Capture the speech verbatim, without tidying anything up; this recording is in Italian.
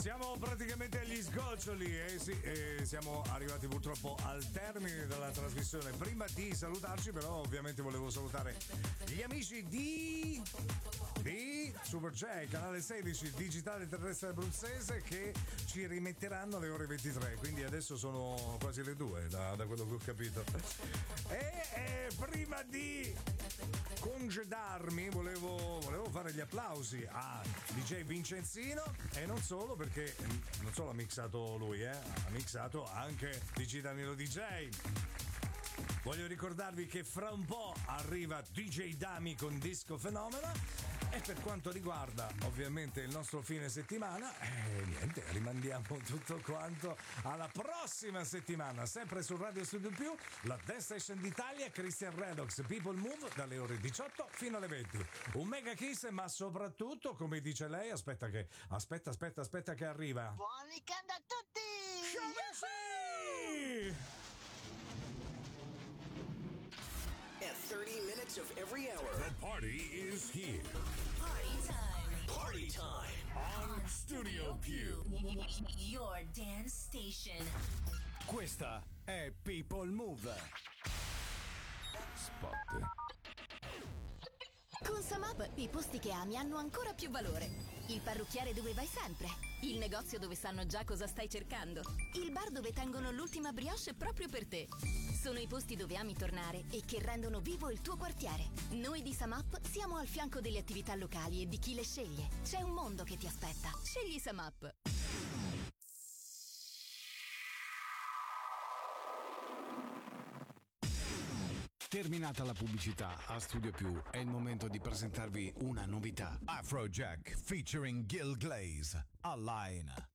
Siamo praticamente agli sgoccioli e eh sì, eh, siamo arrivati purtroppo al termine della trasmissione. Prima di salutarci però ovviamente volevo salutare gli amici di di Super J, canale sedici digitale terrestre abruzzese, che ci rimetteranno alle ore ventitré, quindi adesso sono quasi le due da, da quello che ho capito. E, e prima di congedarmi volevo, volevo fare gli applausi a D J Vincenzino, e non solo, perché non solo ha mixato lui, eh, ha mixato anche D J Danilo D J. Voglio ricordarvi che fra un po' arriva D J Dami con Disco Fenomena. E per quanto riguarda ovviamente il nostro fine settimana, eh, niente, rimandiamo tutto quanto alla prossima settimana, sempre su Radio Studio Più, la Dance Station d'Italia, Christian Redox, People Move, dalle ore diciotto fino alle venti. Un mega kiss, ma soprattutto, come dice lei, aspetta che, aspetta, aspetta, aspetta che arriva. Buon weekend a tutti! Ciao! At thirty minutes of every hour, the party is here. Party time. Party time on Studio Più. Your dance station. Questa è People Move. Spot. Con Samap i posti che ami hanno ancora più valore. Il parrucchiere dove vai sempre. Il negozio dove sanno già cosa stai cercando. Il bar dove tengono l'ultima brioche proprio per te. Sono i posti dove ami tornare e che rendono vivo il tuo quartiere. Noi di Samap siamo al fianco delle attività locali e di chi le sceglie. C'è un mondo che ti aspetta. Scegli Samap. Terminata la pubblicità, a Studio Più è il momento di presentarvi una novità. Afrojack featuring Gil Glaze, A Line.